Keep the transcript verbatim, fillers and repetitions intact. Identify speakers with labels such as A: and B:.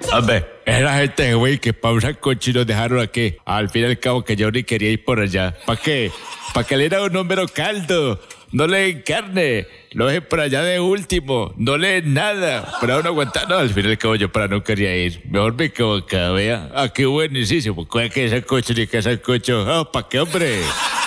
A: Hombre, era gente, güey, que pa' un sancocho y nos dejaron aquí. Al fin y al cabo que yo ni quería ir por allá. ¿Para qué? Para que le diera un número caldo. No le den carne. Lo dejen por allá de último. No le den nada. Para uno aguantar. No, al fin y al cabo yo para no quería ir. Mejor me quedo acá, vea. Ah, qué buenísimo. ¿Cuál que sancocho ni qué sancocho? Ah, ¿para qué, hombre?